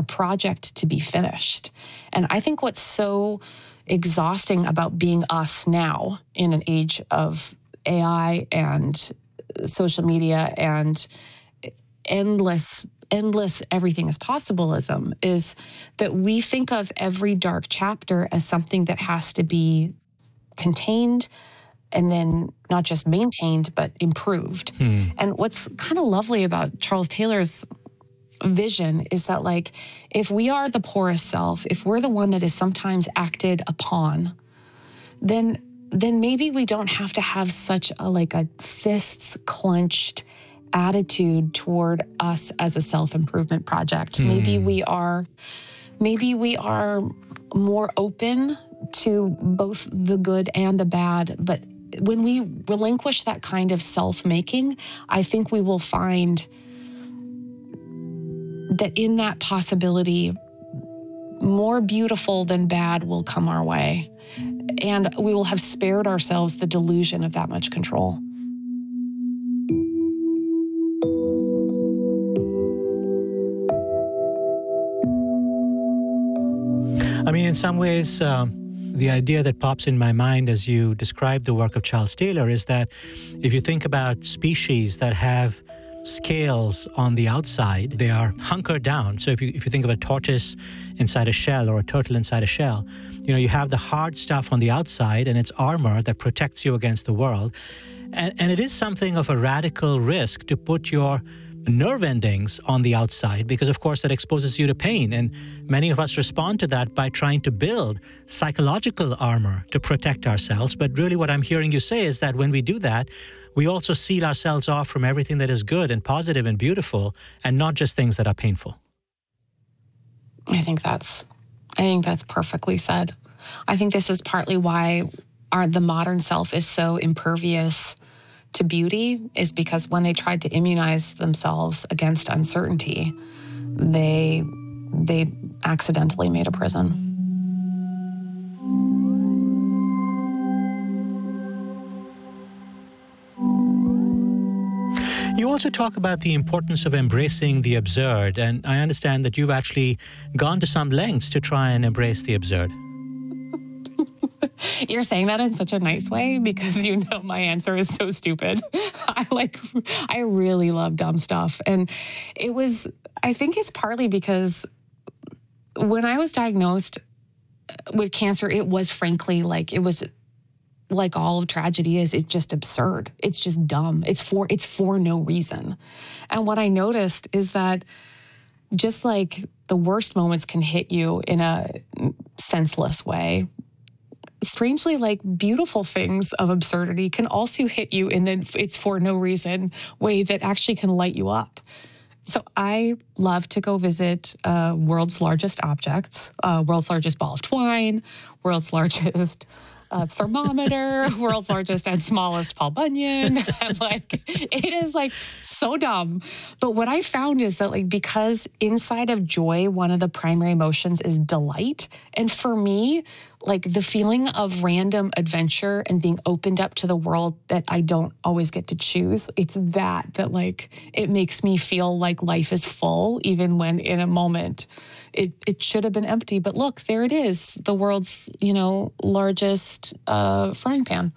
project to be finished. And I think what's so exhausting about being us now in an age of AI and social media and endless everything is possibilism is that we think of every dark chapter as something that has to be contained and then not just maintained, but improved. And what's kind of lovely about Charles Taylor's vision is that, like, if we are the poorest self, if we're the one that is sometimes acted upon, then maybe we don't have to have such a fists clenched attitude toward us as a self-improvement project. Maybe we are more open to both the good and the bad, but when we relinquish that kind of self-making, I think we will find that in that possibility, more beautiful than bad will come our way. And we will have spared ourselves the delusion of that much control. I mean, in some ways, the idea that pops in my mind as you describe the work of Charles Taylor is that if you think about species that have scales on the outside, they are hunkered down. So if you think of a tortoise inside a shell or a turtle inside a shell, you have the hard stuff on the outside and it's armor that protects you against the world. And it is something of a radical risk to put your nerve endings on the outside because, of course, that exposes you to pain. And many of us respond to that by trying to build psychological armor to protect ourselves. But really what I'm hearing you say is that when we do that, we also seal ourselves off from everything that is good and positive and beautiful and not just things that are painful. I think that's perfectly said. I think this is partly why the modern self is so impervious to beauty, is because when they tried to immunize themselves against uncertainty, they accidentally made a prison. You also talk about the importance of embracing the absurd, and I understand that you've actually gone to some lengths to try and embrace the absurd. You're saying that in such a nice way because my answer is so stupid. I really love dumb stuff. And I think it's partly because when I was diagnosed with cancer, it was frankly like all of tragedy is, it's just absurd. It's just dumb. It's for no reason. And what I noticed is that just like the worst moments can hit you in a senseless way, strangely, like beautiful things of absurdity can also hit you in the it's for no reason way that actually can light you up. So I love to go visit world's largest objects, world's largest ball of twine, world's largest thermometer, world's largest and smallest Paul Bunyan. And it is so dumb. But what I found is that because inside of joy, one of the primary emotions is delight. And for me, the feeling of random adventure and being opened up to the world that I don't always get to choose, it's that it makes me feel like life is full, even when in a moment it should have been empty. But look, there it is, the world's, largest frying pan.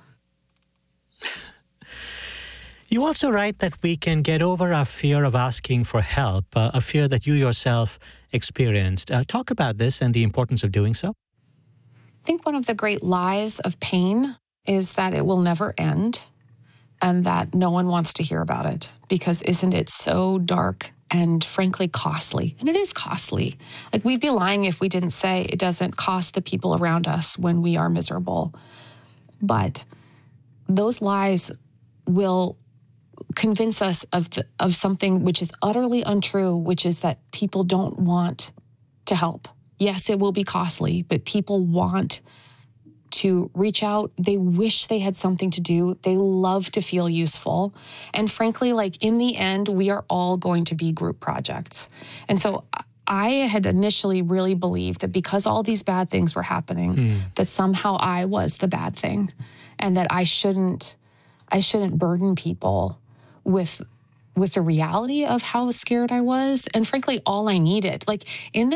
You also write that we can get over our fear of asking for help, a fear that you yourself experienced. Talk about this and the importance of doing so. I think one of the great lies of pain is that it will never end and that no one wants to hear about it because isn't it so dark and frankly costly? And it is costly. We'd be lying if we didn't say it doesn't cost the people around us when we are miserable. But those lies will convince us of something which is utterly untrue, which is that people don't want to help. Yes, it will be costly, but people want to reach out. They wish they had something to do. They love to feel useful. And frankly, in the end, we are all going to be group projects. And so I had initially really believed that because all these bad things were happening, that somehow I was the bad thing and that I shouldn't burden people with the reality of how scared I was. And frankly, all I needed, in the